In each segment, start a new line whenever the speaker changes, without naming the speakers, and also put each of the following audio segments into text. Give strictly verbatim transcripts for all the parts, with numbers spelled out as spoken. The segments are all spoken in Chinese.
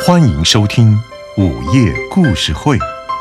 欢迎收听午夜故事会。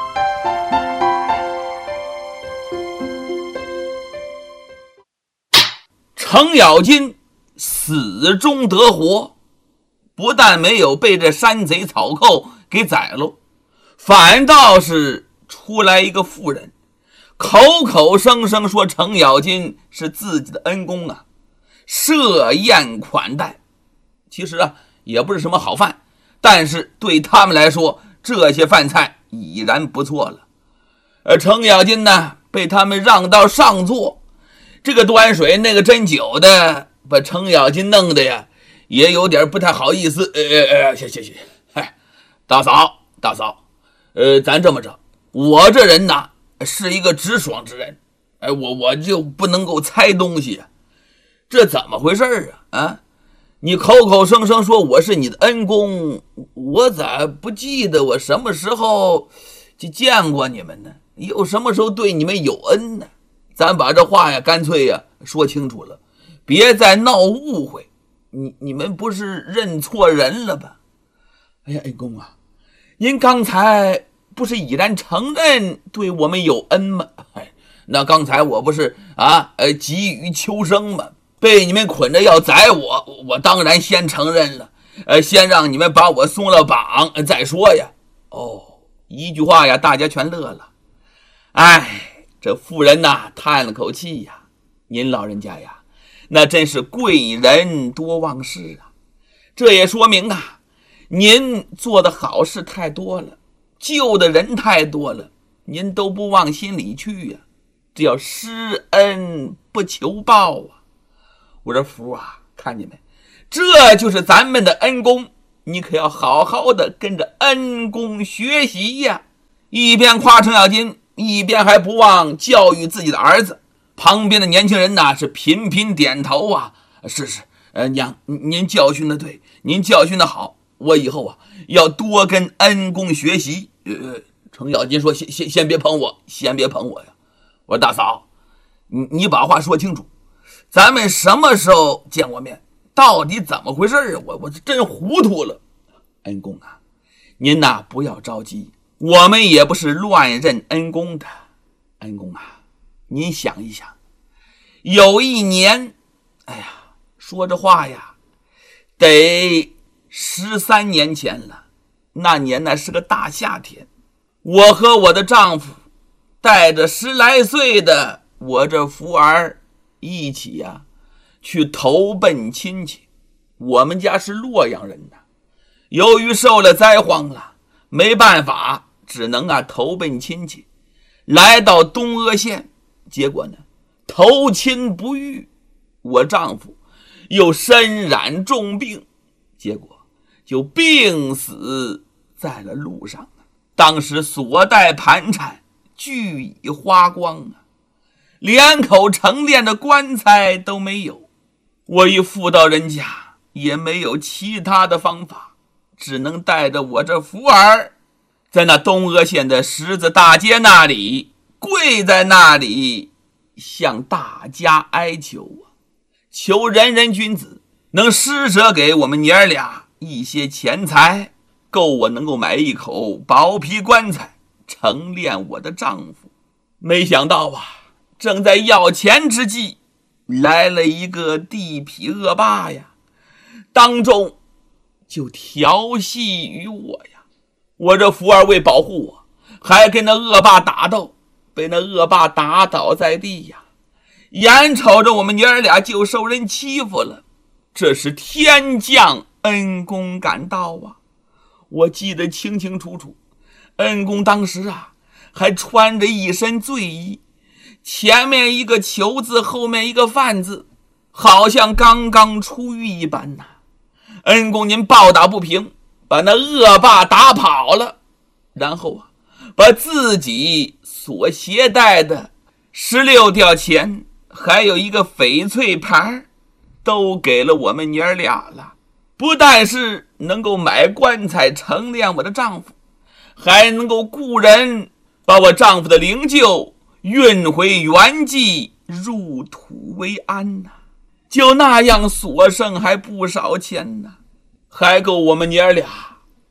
程咬金死中得活，不但没有被这山贼草寇给宰了，反倒是出来一个妇人，口口声声说程咬金是自己的恩公啊，设宴款待。其实啊，也不是什么好饭，但是对他们来说，这些饭菜已然不错了。而程咬金呢，被他们让到上座，这个端水那个斟酒的，把程咬金弄得呀，也有点不太好意思。呃呃，谢谢谢，哎，大嫂大嫂，呃，咱这么着，我这人呐是一个直爽之人，哎，我我就不能够猜东西啊，这怎么回事啊？啊，你口口声声说我是你的恩公，我咋不记得我什么时候就见过你们呢？又什么时候对你们有恩呢？咱把这话呀干脆呀说清楚了，别再闹误会。你你们不是认错人了吧？哎呀，恩公啊，您刚才不是已然承认对我们有恩吗？哎，那刚才我不是啊呃急于求生吗？被你们捆着要宰我，我当然先承认了，呃，先让你们把我松了绑再说呀。哦，一句话呀，大家全乐了。哎，这妇人呐，叹了口气呀，您老人家呀，那真是贵人多忘事啊。这也说明啊，您做的好事太多了，救的人太多了，您都不往心里去呀。这叫施恩不求报啊。我这福啊，看见没？这就是咱们的恩公，你可要好好的跟着恩公学习呀。一边夸程咬金，一边还不忘教育自己的儿子。旁边的年轻人呢是频频点头啊，是是，呃，娘，您教训的对，您教训的好，我以后啊要多跟恩公学习。呃，程咬金说：“先先先别捧我，先别捧我呀。”我说：“大嫂，你你把话说清楚。咱们什么时候见过面？到底怎么回事啊？我我真糊涂了。恩公啊，您呐不要着急，我们也不是乱认恩公的。恩公啊，您想一想，有一年，哎呀，说这话呀，得十三年前了。那年呢是个大夏天，我和我的丈夫带着十来岁的我这福儿一起呀、啊，去投奔亲戚。我们家是洛阳人呐，由于受了灾荒了，没办法，只能啊投奔亲戚。来到东阿县，结果呢，投亲不遇，我丈夫又身染重病，结果就病死在了路上。当时所带盘缠俱已花光啊，连口成殓的棺材都没有。我一妇道人家，也没有其他的方法，只能带着我这福儿，在那东阿县的十字大街那里跪在那里，向大家哀求啊，求人人君子能施舍给我们娘儿俩一些钱财，够我能够买一口薄皮棺材，承殓我的丈夫。没想到啊，正在要钱之际，来了一个地痞恶霸呀，当众就调戏于我呀。我这福儿为保护我，还跟那恶霸打斗，被那恶霸打倒在地呀。眼瞅着我们娘儿俩就受人欺负了，这时天降恩公赶到啊。我记得清清楚楚，恩公当时啊还穿着一身罪衣，前面一个囚字，后面一个犯字，好像刚刚出狱一般呐、啊。恩公您暴打不平，把那恶霸打跑了，然后啊把自己所携带的十六吊钱还有一个翡翠牌都给了我们娘俩了。不但是能够买棺材承殓我的丈夫，还能够雇人把我丈夫的灵柩运回原籍，入土为安呐、啊。就那样所剩还不少钱呢、啊，还够我们娘俩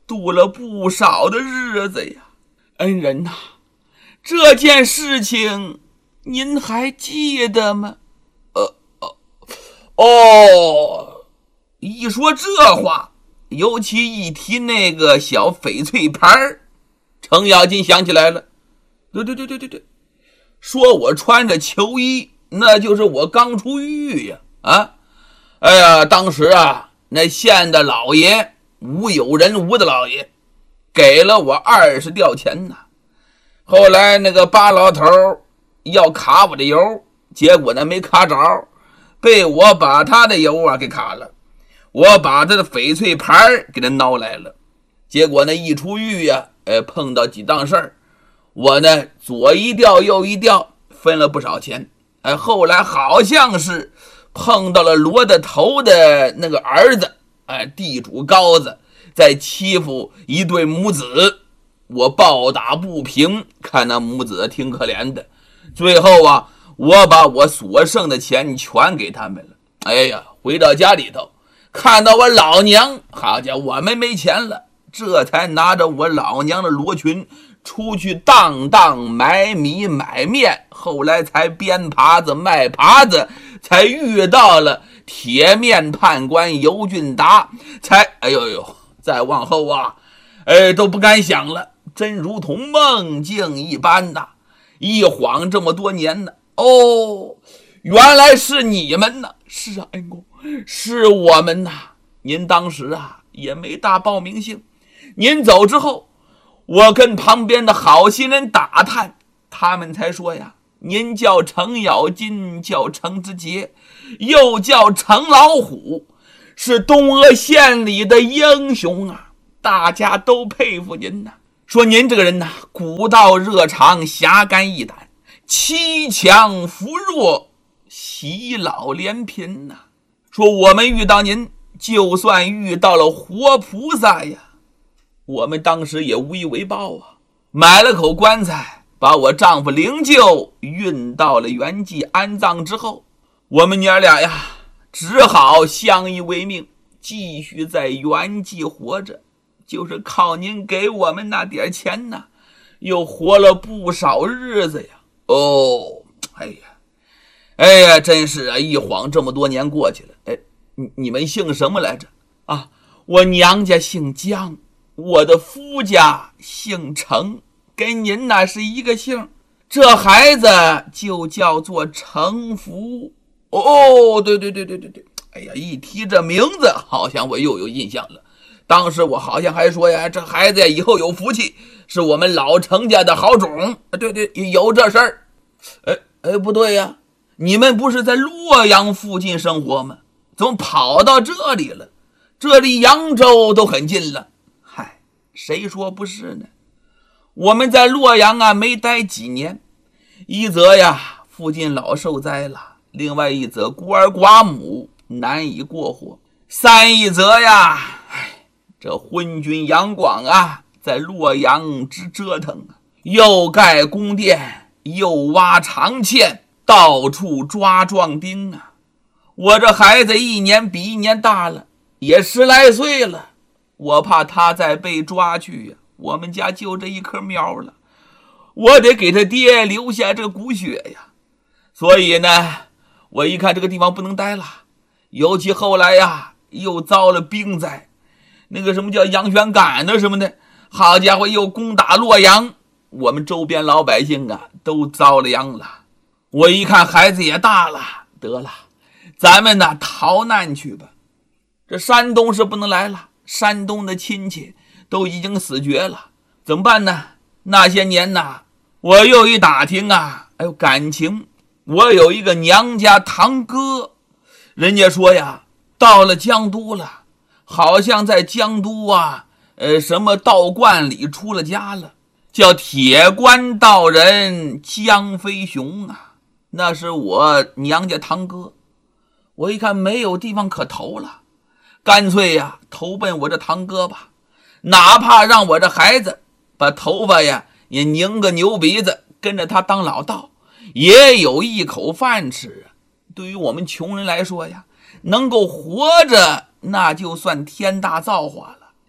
度了不少的日子呀。恩人呐，这件事情您还记得吗？呃呃哦，一说这话，尤其一提那个小翡翠牌，程咬金想起来了。对对对对对对，说我穿着囚衣，那就是我刚出狱呀！啊，哎呀，当时啊，那县的老爷吴有人吴的老爷给了我二十吊钱呐。后来那个巴老头要卡我的油，结果呢没卡着，被我把他的油啊给卡了。我把他的翡翠牌给他捞来了，结果呢一出狱呀、啊，哎，碰到几档事儿，我呢左一吊右一吊，分了不少钱。哎，后来好像是碰到了罗的头的那个儿子，哎，地主高子在欺负一对母子，我暴打不平，看那母子挺可怜的。最后啊，我把我所剩的钱全给他们了。哎呀，回到家里头，看到我老娘，好家伙，我们没钱了，这才拿着我老娘的罗裙出去当当买米买面，后来才编耙子卖耙子，才遇到了铁面判官尤俊达，才哎呦呦，再往后啊，哎都不敢想了，真如同梦境一般呐！一晃这么多年呢，哦，原来是你们呐！是啊，恩公，是我们呐！您当时啊也没大报名姓，您走之后，我跟旁边的好心人打探，他们才说呀，您叫程咬金，叫程之杰，又叫程老虎，是东阿县里的英雄啊，大家都佩服您呐。说您这个人呐，古道热肠，侠肝义胆，欺强扶弱，喜老怜贫呐。说我们遇到您，就算遇到了活菩萨呀，我们当时也无以为报啊，买了口棺材，把我丈夫灵柩运到了原籍安葬之后，我们娘俩呀，只好相依为命，继续在原籍活着。就是靠您给我们那点钱呢，又活了不少日子呀。哦，哎呀，哎呀，真是啊，一晃这么多年过去了。哎，你你们姓什么来着？啊，我娘家姓姜，我的夫家姓程，跟您那是一个姓。这孩子就叫做程福。哦，对对对对对对，哎呀，一提这名字，好像我又有印象了。当时我好像还说呀，这孩子呀以后有福气，是我们老程家的好种。对对，有这事儿。哎哎，不对呀，你们不是在洛阳附近生活吗？怎么跑到这里了？这离扬州都很近了。嗨，谁说不是呢？我们在洛阳啊没待几年，一则呀附近老受灾了，另外一则孤儿寡母难以过活，三一则呀，哎。这昏君杨广啊，在洛阳直折腾啊，又盖宫殿，又挖长堑，到处抓壮丁啊。我这孩子一年比一年大了，也十来岁了，我怕他再被抓去呀，我们家就这一棵苗了，我得给他爹留下这骨血呀。所以呢，我一看这个地方不能待了，尤其后来呀，又遭了兵灾。那个什么叫杨玄感的什么的，好家伙，又攻打洛阳，我们周边老百姓啊都遭了殃了。我一看孩子也大了，得了，咱们呢逃难去吧。这山东是不能来了，山东的亲戚都已经死绝了，怎么办呢？那些年呢，我又一打听啊，哎呦，感情我有一个娘家堂哥，人家说呀，到了江都了。好像在江都啊，呃，什么道观里出了家了，叫铁关道人江飞雄啊，那是我娘家堂哥。我一看没有地方可投了，干脆呀投奔我这堂哥吧，哪怕让我这孩子把头发呀也拧个牛鼻子，跟着他当老道，也有一口饭吃啊。对于我们穷人来说呀，能够活着那就算天大造化了，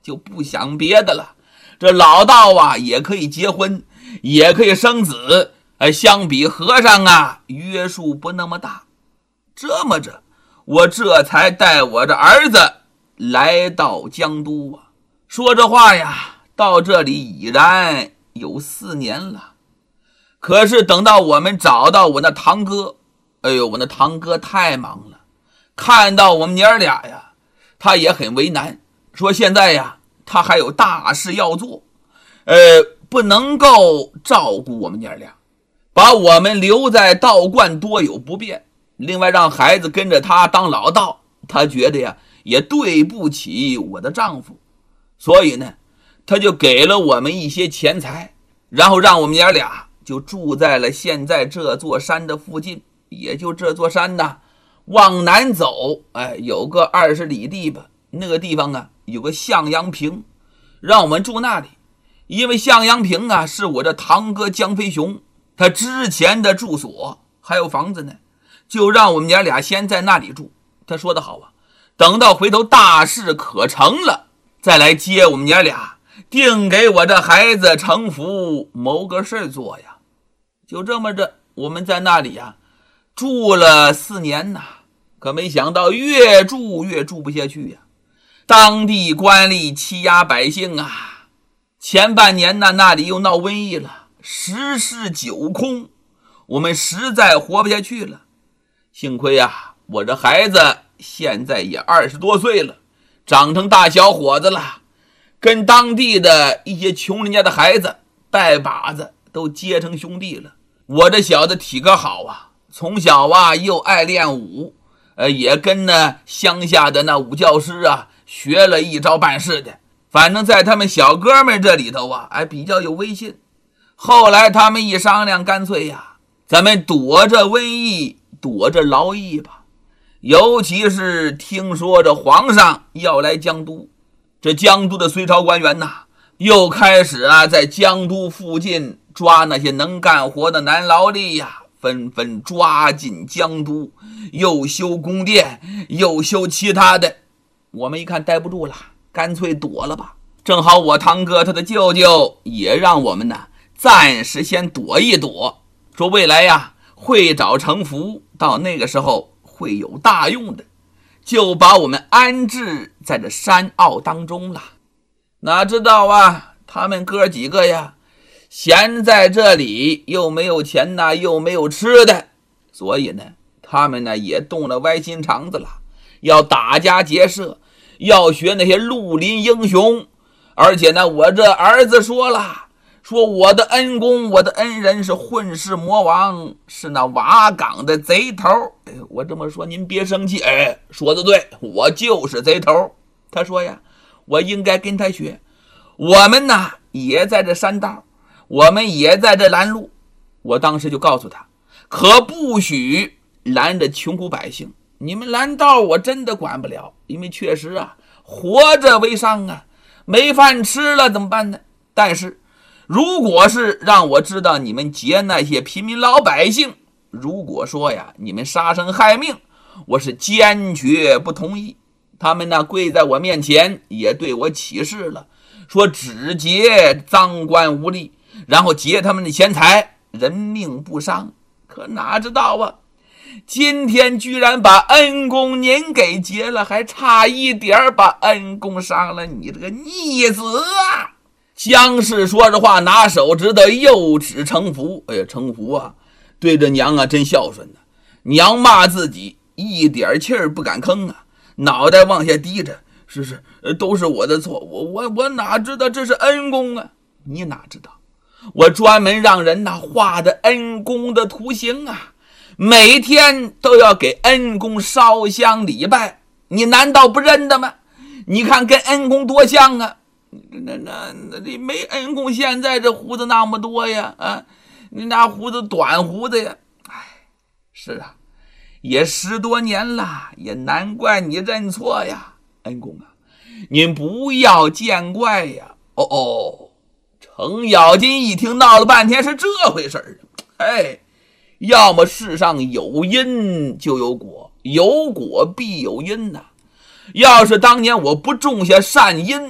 就不想别的了。这老道啊，也可以结婚，也可以生子，哎，相比和尚啊，约束不那么大。这么着，我这才带我的儿子来到江都啊。说这话呀，到这里已然有四年了。可是等到我们找到我那堂哥，哎呦，我那堂哥太忙了，看到我们娘俩呀，他也很为难，说现在呀，他还有大事要做，呃，不能够照顾我们娘俩，把我们留在道观多有不便。另外让孩子跟着他当老道，他觉得呀，也对不起我的丈夫，所以呢，他就给了我们一些钱财，然后让我们娘俩就住在了现在这座山的附近，也就这座山呢，往南走，哎，有个二十里地吧。那个地方啊，有个向阳坪，让我们住那里。因为向阳坪啊，是我的堂哥江飞雄他之前的住所，还有房子呢，就让我们娘俩先在那里住。他说得好啊，等到回头大事可成了，再来接我们娘俩，定给我这孩子成福谋个事做呀。就这么着，我们在那里呀、啊、住了四年呐，可没想到越住越住不下去呀。当地官吏欺压百姓啊，前半年呢，那里又闹瘟疫了，十室九空，我们实在活不下去了。幸亏啊，我这孩子现在也二十多岁了，长成大小伙子了，跟当地的一些穷人家的孩子拜把子都结成兄弟了。我这小子体格好啊，从小啊又爱练武，呃，也跟呢乡下的那武教师啊学了一招半式的，反正在他们小哥们这里头啊，哎，比较有威信。后来他们一商量，干脆呀，咱们躲着瘟疫，躲着劳役吧。尤其是听说这皇上要来江都，这江都的隋朝官员呐，又开始啊在江都附近抓那些能干活的男劳力呀，纷纷抓进江都，又修宫殿，又修其他的。我们一看待不住了，干脆躲了吧。正好我堂哥他的舅舅也让我们呢暂时先躲一躲，说未来呀会找成福，到那个时候会有大用的，就把我们安置在这山坳当中了。哪知道啊，他们哥几个呀闲在这里，又没有钱呐，又没有吃的，所以呢他们呢也动了歪心肠子了，要打家劫舍，要学那些绿林英雄。而且呢，我这儿子说了，说我的恩公，我的恩人是混世魔王，是那瓦岗的贼头。哎，我这么说您别生气，哎，说的对，我就是贼头。他说呀，我应该跟他学，我们呢也在这山道，我们也在这拦路。我当时就告诉他，可不许拦着穷苦百姓，你们拦道我真的管不了，因为确实啊，活着为上啊，没饭吃了怎么办呢？但是如果是让我知道你们劫那些平民老百姓，如果说呀你们杀生害命，我是坚决不同意。他们呢跪在我面前，也对我起誓了，说只劫赃官污吏，然后劫他们的钱财，人命不伤。可哪知道啊，今天居然把恩公您给劫了，还差一点把恩公伤了，你这个逆子啊！姜氏说着话，拿手指头又指成福。哎呀，成福啊，对着娘啊真孝顺呢、啊。娘骂自己一点气儿不敢吭啊，脑袋往下低着，是是，都是我的错，我我我哪知道这是恩公啊？你哪知道？我专门让人呐、啊、画的恩公的图形啊，每天都要给恩公烧香礼拜，你难道不认得吗？你看跟恩公多像啊！那那那你没恩公现在这胡子那么多呀，啊，你那胡子短胡子呀，哎，是啊，也十多年了，也难怪你认错呀，恩公啊，您不要见怪呀。哦哦，程咬金一听，闹了半天是这回事儿，哎，要么世上有因就有果，有果必有因呐、啊。要是当年我不种下善因，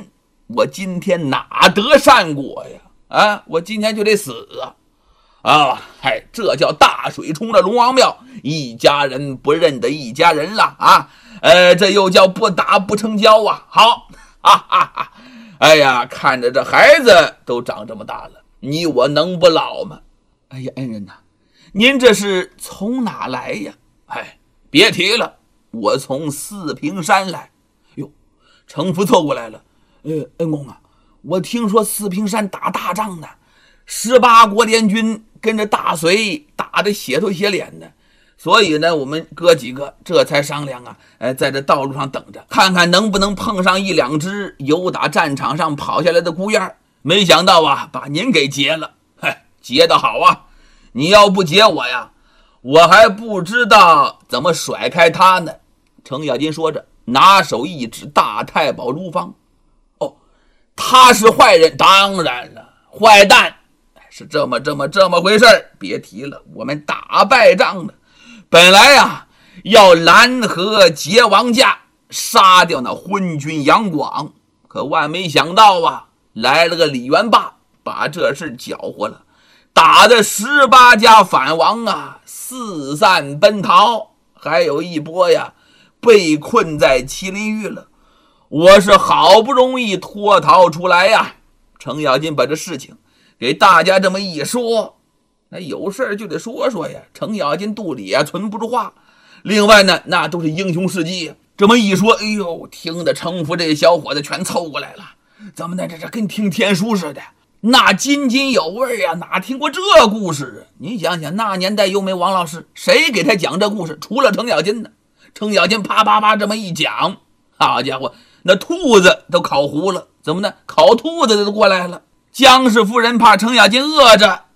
我今天哪得善果呀？啊，我今天就得死啊！啊，嗨，这叫大水冲了龙王庙，一家人不认得一家人了啊！呃，这又叫不打不成交啊！好，哈哈哈！哎呀，看着这孩子都长这么大了，你我能不老吗？哎呀，恩人呐，您这是从哪来呀？哎，别提了，我从四平山来。哟，程福凑过来了。呃，恩公啊，我听说四平山打大仗呢，十八国联军跟着大隋打得血头血脸的，所以呢，我们哥几个这才商量啊，呃，在这道路上等着，看看能不能碰上一两只由打战场上跑下来的孤雁。没想到啊，把您给劫了。嗨，劫得好啊！你要不劫我呀，我还不知道怎么甩开他呢。程咬金说着，拿手一指大太保卢芳。哦，他是坏人？当然了，坏蛋。是这么这么这么回事别提了，我们打败仗了，本来啊要拦河劫王驾，杀掉那昏君杨广，可万没想到啊，来了个李元霸，把这事搅和了，打的十八家反王啊，四散奔逃，还有一波呀被困在麒麟峪了。我是好不容易脱逃出来呀。程咬金把这事情给大家这么一说，那有事就得说说呀。程咬金肚里啊存不住话，另外呢，那都是英雄事迹。这么一说，哎呦，听得程福这小伙子全凑过来了。怎么呢？这这跟听天书似的，那津津有味呀！哪听过这故事啊？你想想，那年代又没王老师，谁给他讲这故事？除了程咬金呢。程咬金啪啪啪这么一讲，好家伙，那兔子都烤糊了。怎么呢？烤兔子的都过来了。姜氏夫人怕程咬金饿着，